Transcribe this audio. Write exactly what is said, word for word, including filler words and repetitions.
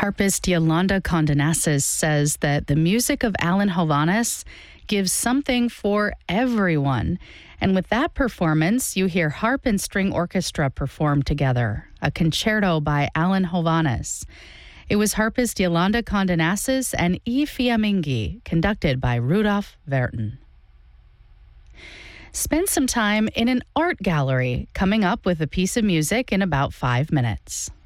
Harpist Yolanda Condenasis says that the music of Alan Hovhaness gives something for everyone. And with that performance, you hear harp and string orchestra perform together, a concerto by Alan Hovhaness. It was harpist Yolanda Condenasis and E. Fiammingi, conducted by Rudolf Verton. Spend some time in an art gallery, coming up with a piece of music in about five minutes.